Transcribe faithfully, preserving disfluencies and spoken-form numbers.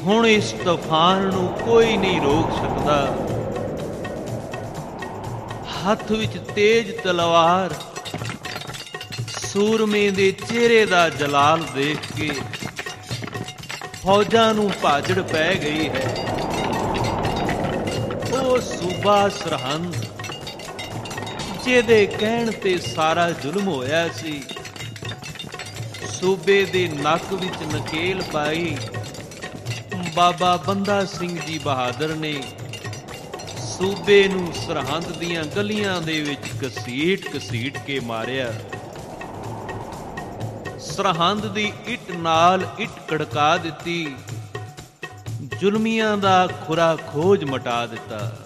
ਹੁਣ ਇਸ ਤੂਫਾਨ ਨੂੰ ਕੋਈ ਨਹੀਂ ਰੋਕ ਸਕਦਾ। ਹੱਥ ਵਿੱਚ ਤੇਜ਼ ਤਲਵਾਰ, ਸੂਰਮੇ ਦੇ ਚਿਹਰੇ ਦਾ ਜਲਾਲ ਦੇਖ ਕੇ ਫੌਜਾਂ ਨੂੰ ਭਾਜੜ ਪੈ ਗਈ ਹੈ। ਉਹ ਸੂਬਾ ਸਰਹੰਦ ਜਿਹਦੇ ਕਹਿਣ ਤੇ ਸਾਰਾ ਜ਼ੁਲਮ ਹੋਇਆ ਸੀ, ਸੂਬੇ ਦੇ ਨੱਕ ਵਿੱਚ ਨਕੇਲ ਪਾਈ ਬਾਬਾ ਬੰਦਾ ਸਿੰਘ ਜੀ ਬਹਾਦਰ ਨੇ ਸੂਬੇ ਨੂੰ ਸਰਹੰਦ ਦੀਆਂ ਗਲੀਆਂ ਦੇ ਵਿੱਚ ਘਸੀਟ ਘਸੀਟ ਕੇ ਮਾਰਿਆ। ਸਰਹੰਦ ਦੀ ਇੱਟ ਨਾਲ ਇੱਟ ਕੜਕਾ ਦਿੱਤੀ, ਜ਼ੁਲਮੀਆਂ ਦਾ ਖੁਰਾ ਖੋਜ ਮਟਾ ਦਿੱਤਾ।